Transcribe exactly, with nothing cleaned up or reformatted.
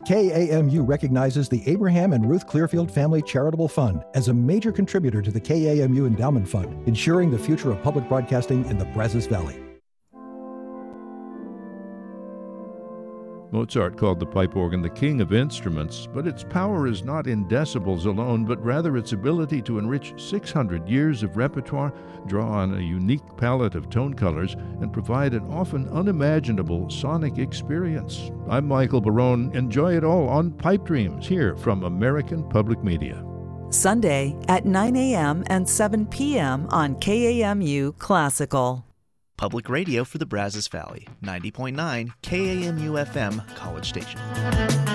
K A M U recognizes the Abraham and Ruth Clearfield Family Charitable Fund as a major contributor to the K A M U Endowment Fund, ensuring the future of public broadcasting in the Brazos Valley. Mozart called the pipe organ the king of instruments, but its power is not in decibels alone, but rather its ability to enrich six hundred years of repertoire, draw on a unique palette of tone colors, and provide an often unimaginable sonic experience. I'm Michael Barone. Enjoy it all on Pipe Dreams here from American Public Media. Sunday at nine a.m. and seven p.m. on K A M U Classical. Public radio for the Brazos Valley, ninety point nine K A M U F M, College Station.